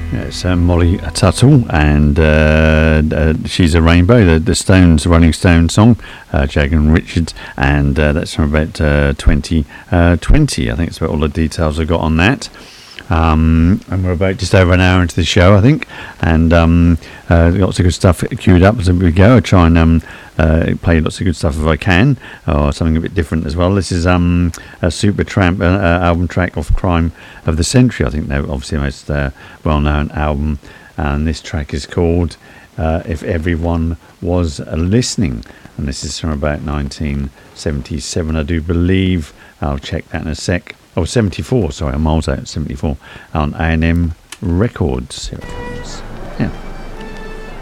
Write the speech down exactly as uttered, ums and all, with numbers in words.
It's uh, Molly Tuttle, and uh, uh, She's a Rainbow, the, the Stones, Rolling Stones song, uh, Jagger and Richards, and uh, that's from about uh, twenty twenty. I think it's about all the details I got on that. Um, and we're about just over an hour into the show, I think, and um, uh, lots of good stuff queued up as we go. I try and um, uh, play lots of good stuff if I can, or something a bit different as well. This is um, a Supertramp uh, uh, album track off Crime of the Century. I think they're obviously the most uh, well-known album, and this track is called uh, If Everyone Was Listening, and this is from about nineteen seventy-seven, I do believe. I'll check that in a sec. Oh, seventy-four, sorry, I'm miles out, seventy-four, on A and M Records. Here it comes. Yeah.